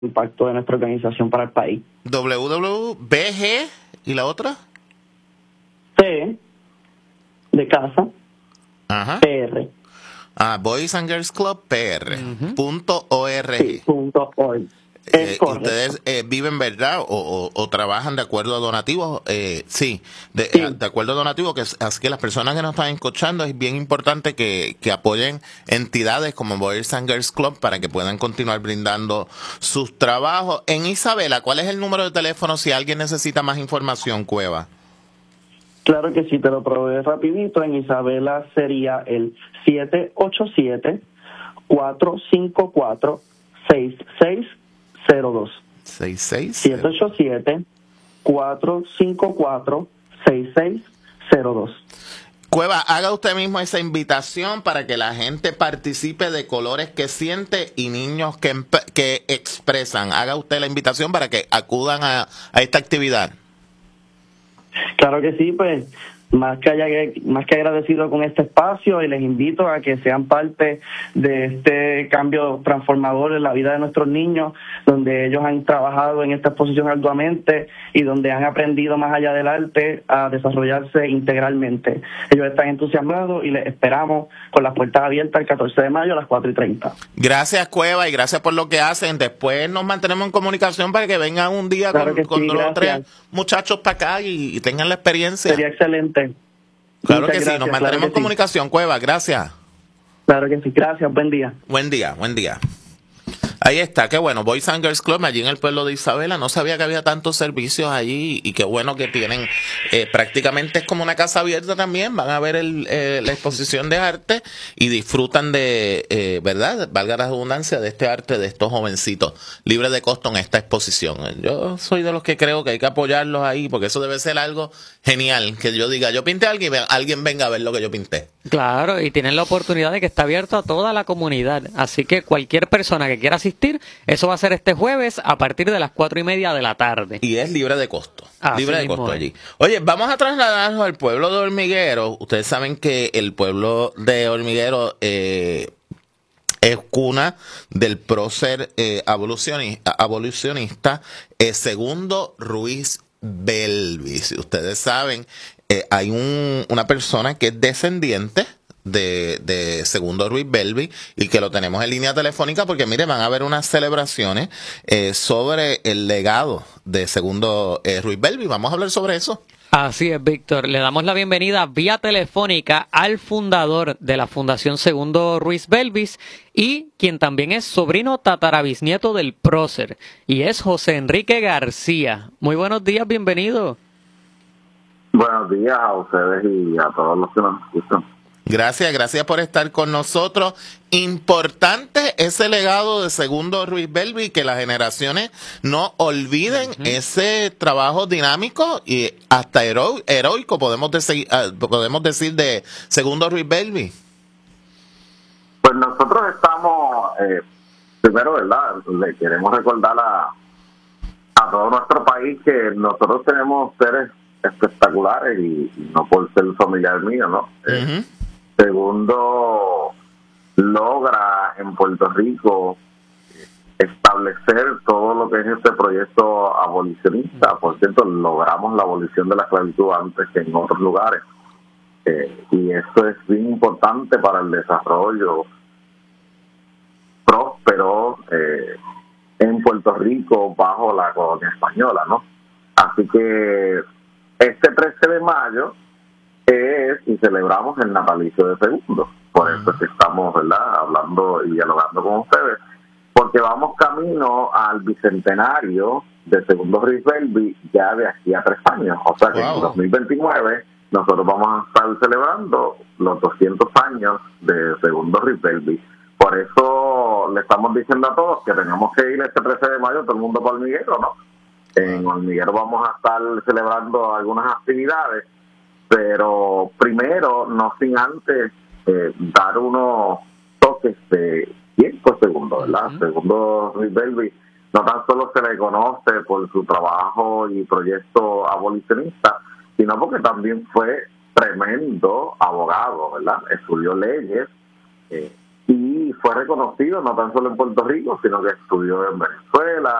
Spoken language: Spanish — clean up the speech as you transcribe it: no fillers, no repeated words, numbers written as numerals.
impacto de nuestra organización para el país. WWBG y la otra. C de casa. Ajá. PR. Boys and Girls Club PR. .org. Sí, .org. Es correcto. Ustedes viven, ¿verdad? O trabajan de acuerdo a donativos. Sí, de acuerdo a donativos. Así que las personas que nos están escuchando, es bien importante que apoyen entidades como Boys and Girls Club para que puedan continuar brindando sus trabajos. En Isabela, ¿cuál es el número de teléfono si alguien necesita más información, Cueva? Claro que sí, te lo proveo rapidito. En Isabela sería el 787-454-6602. 787-454-6602. Cueva, haga usted mismo esa invitación para que la gente participe de colores que siente y niños que expresan. Haga usted la invitación para que acudan a esta actividad. Claro que sí, pues más que agradecido con este espacio, y les invito a que sean parte de este cambio transformador en la vida de nuestros niños, donde ellos han trabajado en esta exposición arduamente y donde han aprendido más allá del arte a desarrollarse integralmente. Ellos están entusiasmados y les esperamos con las puertas abiertas el 14 de mayo a las 4:30. Gracias, Cueva, y gracias por lo que hacen. Después nos mantenemos en comunicación para que vengan un día claro con dos o tres muchachos para acá y tengan la experiencia. Sería excelente. Claro que sí, nos mantenemos en comunicación, Cueva, gracias. Claro que sí, gracias, buen día. Buen día. Ahí está, qué bueno, Boys and Girls Club, allí en el pueblo de Isabela. No sabía que había tantos servicios allí y qué bueno que tienen, prácticamente es como una casa abierta también. Van a ver la exposición de arte y disfrutan de, ¿verdad? Valga la redundancia, de este arte de estos jovencitos, libre de costo en esta exposición. Yo soy de los que creo que hay que apoyarlos ahí, porque eso debe ser algo genial, que yo diga, yo pinté a alguien venga a ver lo que yo pinté. Claro, y tienen la oportunidad de que está abierto a toda la comunidad, así que cualquier persona que quiera asistir, eso va a ser este jueves a partir de las 4:30 de la tarde. Y es libre de costo. Libre de costo allí. Oye, vamos a trasladarnos al pueblo de Hormiguero. Ustedes saben que el pueblo de Hormiguero es cuna del prócer abolicionista Segundo Ruiz Belvis. Ustedes saben, hay una persona que es descendiente de Segundo Ruiz Belvis y que lo tenemos en línea telefónica porque mire, van a haber unas celebraciones sobre el legado de Segundo Ruiz Belvis. Vamos a hablar sobre eso. Así es, Víctor. Le damos la bienvenida vía telefónica al fundador de la Fundación Segundo Ruiz Belvis y quien también es sobrino tatarabisnieto del prócer, y es José Enrique García. Muy buenos días, bienvenido. Buenos días a ustedes y a todos los que nos escuchan. Gracias por estar con nosotros. Importante ese legado de Segundo Ruiz Belvis, que las generaciones no olviden ese trabajo dinámico y hasta heroico, podemos decir, de Segundo Ruiz Belvis. Pues nosotros estamos, primero, ¿verdad? Le queremos recordar a todo nuestro país que nosotros tenemos seres espectaculares y no por ser familiar mío, ¿no? Segundo, logra en Puerto Rico establecer todo lo que es este proyecto abolicionista. Por cierto, logramos la abolición de la esclavitud antes que en otros lugares. Y esto es bien importante para el desarrollo próspero en Puerto Rico bajo la colonia española, ¿no? Así que este 13 de mayo y celebramos el natalicio de Segundo. Por eso es que estamos, ¿verdad?, hablando y dialogando con ustedes, porque vamos camino al bicentenario de Segundo Ruiz Belvis ya de aquí a 3 años. O sea que en 2029 nosotros vamos a estar celebrando los 200 años de Segundo Ruiz Belvis. Por eso le estamos diciendo a todos que tenemos que ir este 13 de mayo todo el mundo para Hormiguero, ¿no? En Hormiguero vamos a estar celebrando algunas actividades, pero primero, no sin antes dar unos toques de quién fue Segundo, ¿verdad? Segundo Ruiz Belvis no tan solo se le conoce por su trabajo y proyecto abolicionista, sino porque también fue tremendo abogado, ¿verdad? Estudió leyes y y fue reconocido no tan solo en Puerto Rico, sino que estudió en Venezuela,